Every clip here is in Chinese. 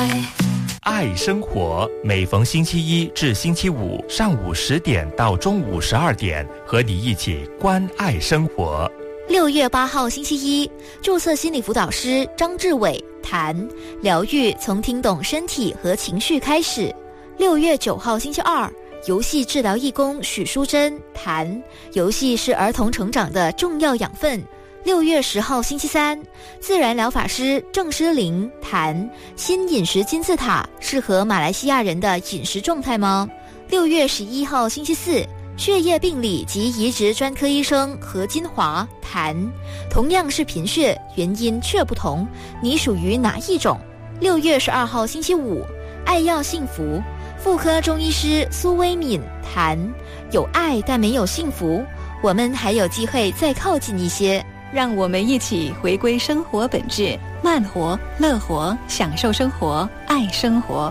爱生活，每逢星期一至星期五上午10点到中午12点，和你一起关爱生活。 6月8号星期一，注册心理辅导师张志伟谈疗愈从听懂身体和情绪开始。6月9号星期二，游戏治疗义工许淑珍谈游戏是儿童成长的重要养分。6月10号星期三，自然疗法师郑诗玲谈新饮食金字塔适合马来西亚人的饮食状态吗？6月11号星期四，血液病理及移植专科医生何金华谈同样是贫血，原因却不同，你属于哪一种？6月12号星期五，爱要幸福，妇科中医师苏薇敏谈有爱但没有幸福，我们还有机会再靠近一些。 让我们一起回归生活本质，慢活、乐活，享受生活，爱生活。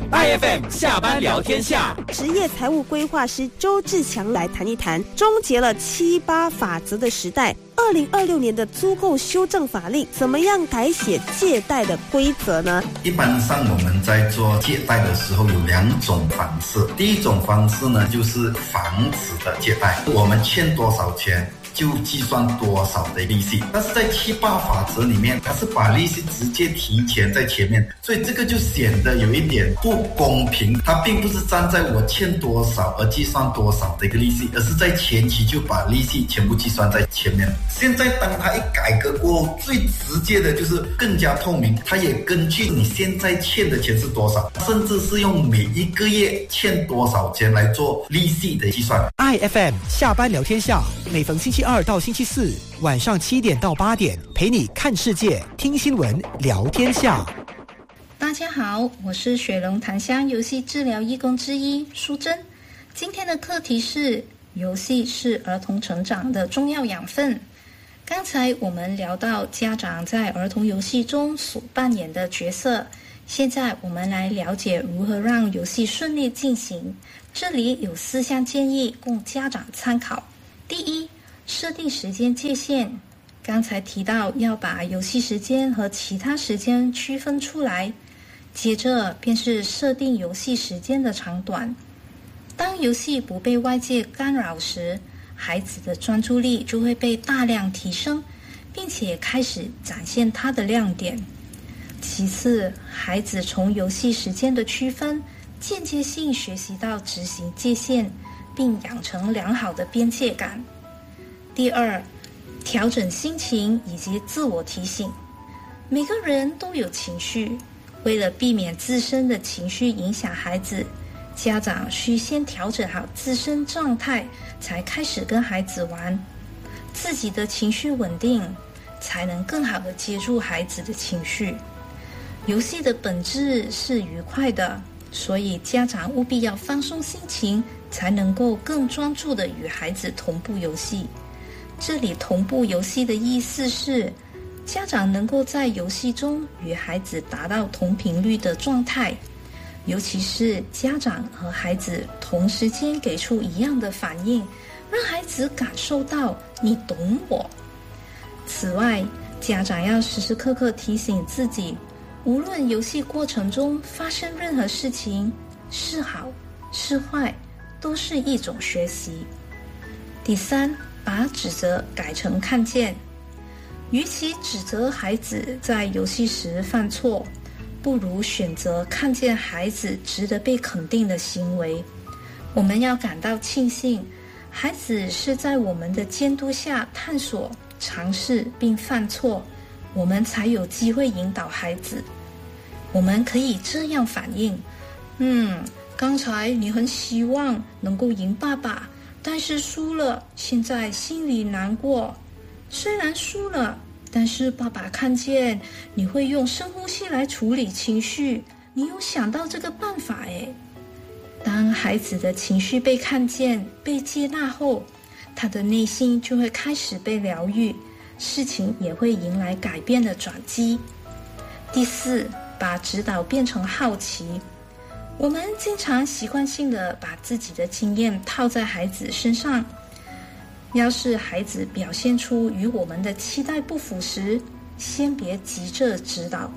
IFM 下班聊天下， 职业财务规划师周志强来谈一谈终结了7-8法则的时代。2026年的租购修正法令怎么样改写借贷的规则呢？ 一般上我们在做借贷的时候有2种方式。第一种方式呢，就是房子的借贷，我们欠多少钱就计算多少的利息，但是在7-8法则里面，它是把利息直接提前在前面，所以这个就显得有一点不公平。它并不是站在我欠多少而计算多少的一个利息，而是在前期就把利息全部计算在前面。现在当它一改革过后，最直接的就是更加透明，它也根据你现在欠的钱是多少，甚至是用每一个月欠多少钱来做利息的计算。 IFM 下班聊天下，每逢星期2到星期4晚上7点到8点，陪你看世界、听新闻、聊天下。 大家好，我是雪龙檀香游戏治疗义工之一淑珍。今天的课题是游戏是儿童成长的重要养分。刚才我们聊到家长在儿童游戏中所扮演的角色，现在我们来了解如何让游戏顺利进行。这里有4项建议供家长参考。第一，设定时间界限。刚才提到要把游戏时间和其他时间区分出来，接着便是设定游戏时间的长短。当游戏不被外界干扰时，孩子的专注力就会被大量提升，并且开始展现他的亮点。其次，孩子从游戏时间的区分间接性学习到执行界限，并养成良好的边界感。第二，调整心情以及自我提醒。每个人都有情绪，为了避免自身的情绪影响孩子，家长需先调整好自身状态，才开始跟孩子玩。自己的情绪稳定，才能更好地接住孩子的情绪。游戏的本质是愉快的，所以家长务必要放松心情，才能够更专注地与孩子同步游戏。这里同步游戏的意思是，家长能够在游戏中与孩子达到同频率的状态，尤其是家长和孩子同时间给出一样的反应，让孩子感受到你懂我。此外，家长要时时刻刻提醒自己，无论游戏过程中发生任何事情，是好是坏，都是一种学习。第三，把指责改成看见。与其指责孩子在游戏时犯错，不如选择看见孩子值得被肯定的行为。我们要感到庆幸，孩子是在我们的监督下探索、尝试并犯错，我们才有机会引导孩子。我们可以这样反应：刚才你很希望能够赢爸爸，但是输了，现在心里难过。虽然输了，但是爸爸看见你会用深呼吸来处理情绪，你有想到这个办法诶。当孩子的情绪被看见、被接纳后，他的内心就会开始被疗愈，事情也会迎来改变的转机。第四，把指导变成好奇。我们经常习惯性的把自己的经验套在孩子身上，要是孩子表现出与我们的期待不符时，先别急着指导，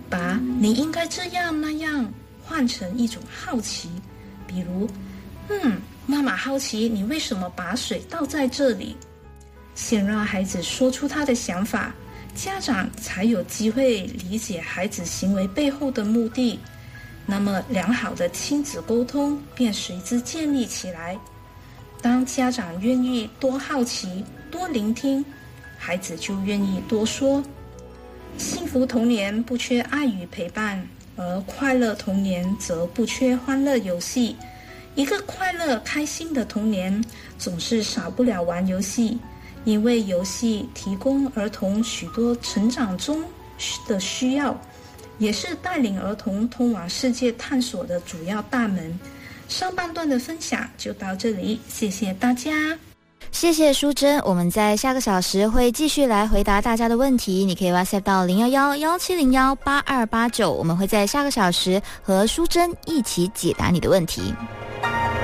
把你应该这样那样换成一种好奇，比如妈妈好奇你为什么把水倒在这里。先让孩子说出他的想法，家长才有机会理解孩子行为背后的目的，那么良好的亲子沟通便随之建立起来。当家长愿意多好奇、多聆听，孩子就愿意多说。幸福童年不缺爱与陪伴，而快乐童年则不缺欢乐游戏。一个快乐开心的童年总是少不了玩游戏，因为游戏提供儿童许多成长中的需要，也是带领儿童通往世界探索的主要大门。上半段的分享就到这里，谢谢大家。 谢谢淑珍，我们在下个小时会继续来回答大家的问题，你可以 WhatsApp 到011-1701-8289，我们会在下个小时和淑珍一起解答你的问题。